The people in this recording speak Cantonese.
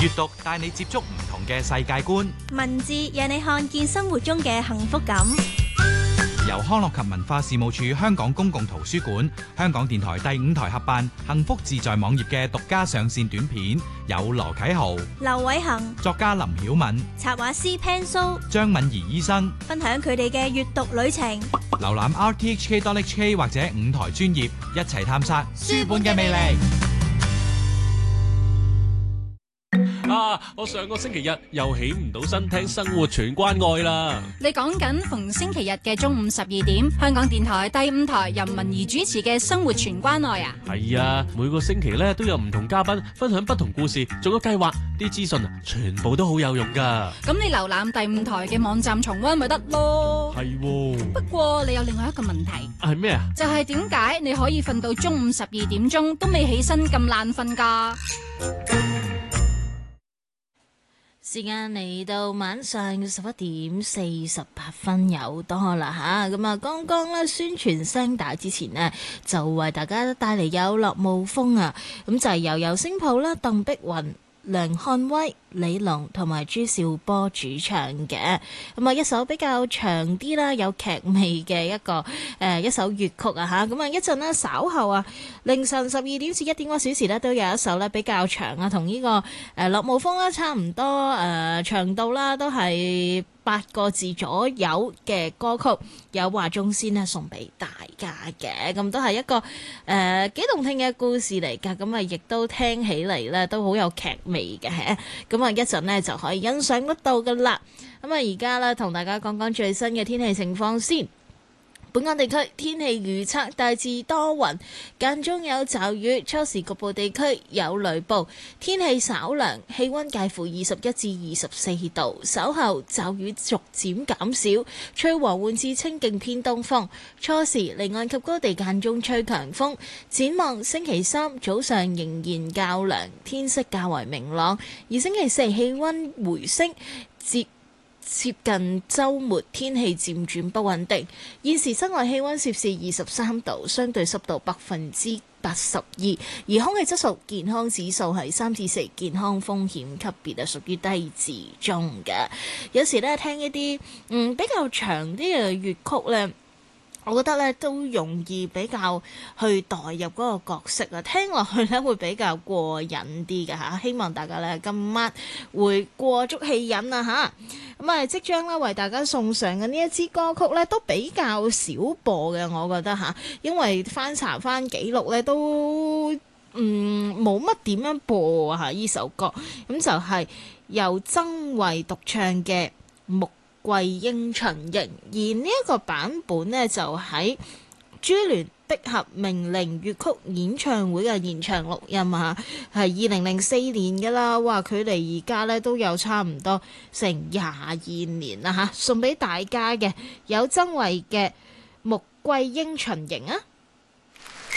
閱讀帶你接觸唔同嘅世界觀， 文字讓你看見生活中嘅幸福感。 由康樂及文化事務署香港公共圖書館、香港電台第5台合辦幸福自在網頁嘅獨家上線短片，有羅啟豪、 劉偉恒、 作家林曉敏、 插畫師 Pan So、 張敏儀醫生分享佢哋嘅閱讀旅程。 瀏覽 rthk.hk 或者5台專頁，一齊探索書本嘅魅力。 我上個星期日又起唔到身聽生活全關愛啦。 你講緊逢星期日嘅中午12點，香港電台第5台任文儀主持嘅生活全關愛啊？ 係啊，每個星期咧都有唔同嘉賓分享不同故事，仲有計劃，啲資訊全部都好有用噶。 咁你瀏覽第5台嘅網站重溫咪得咯？ 係喎。 不過你有另外一個問題。 係咩啊？ 就係點解你可以瞓到中午12點鐘都未起身咁爛瞓噶？ 時間嚟到晚上11點48分有多啦吓，咁啊剛剛咧宣傳聲帶之前呢，就為大家帶嚟有樂無風啊，咁就係由有星譜啦、鄧碧雲、梁漢威、李龍同埋朱兆波主唱嘅，咁啊一首比較長啲啦，有劇味嘅一首粵曲啊吓，咁啊一陣呢，稍後啊凌晨12點至1點嗰小時呢，都有一首呢比較長啊，同呢個樂無風啦差唔多長度啦，都係8個字左右嘅歌曲，有華中先呢送俾大家嘅，咁都係一個幾動聽嘅故事嚟㗎，咁啊亦都聽起嚟呢都好有劇味嘅，咁啊一陣呢就可以欣賞得到㗎啦。咁啊而家呢同大家講講最新嘅天氣情況先。本港地區天氣預測大致多雲，間中有驟雨，初時局部地區有雷暴，天氣稍涼，氣溫介乎21至24度，稍後驟雨逐漸減少，吹和緩至清勁偏東風，初時離岸及高地間中吹強風。展望星期三早上仍然較涼，天色較為明朗，而星期四氣溫回升，接近週末天氣漸轉不穩定。現時室外氣溫攝氏23度，相對濕度82%，而空氣質素健康指數係3至4，健康風險級別屬於低至中嘅。有時咧聽一啲比較長啲嘅粵曲咧，我覺得咧都容易比較去代入嗰個角色啊，聽落去咧會比較過癮啲嘅嚇。希望大家咧今晚會過足戲癮啊嚇。咁啊，即將咧為大家送上嘅呢一支歌曲咧都比較少播嘅，我覺得嚇，因為翻查翻記錄咧都冇乜點樣播嚇呢首歌。咁就係由曾慧獨唱嘅《穆桂英巡營》，而呢一個版本呢，就喺珠聯璧合名伶粵曲演唱會嘅現場錄音啊，係2004年㗎啦，哇！距離而家呢都有差唔多成22年啦嚇，送俾大家嘅有曾慧嘅《穆桂英巡營》啊！